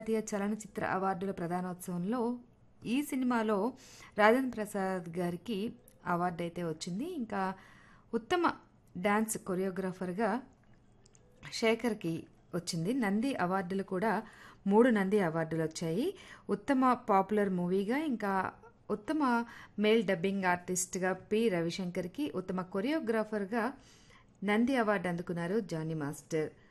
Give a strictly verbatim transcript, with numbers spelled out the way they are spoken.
జాతీయ చలనచిత్ర అవార్డుల ప్రదానోత్సవంలో ఈ సినిమాలో రాజేంద్ర ప్రసాద్ గారికి అవార్డు అయితే వచ్చింది. ఇంకా ఉత్తమ డాన్స్ కొరియోగ్రాఫర్గా శేఖర్కి వచ్చింది. నంది అవార్డులు కూడా మూడు నంది అవార్డులు వచ్చాయి. ఉత్తమ పాపులర్ మూవీగా, ఇంకా ఉత్తమ మేల్ డబ్బింగ్ ఆర్టిస్ట్గా పి రవిశంకర్కి, ఉత్తమ కొరియోగ్రాఫర్గా నంది అవార్డు అందుకున్నారు జానీ మాస్టర్.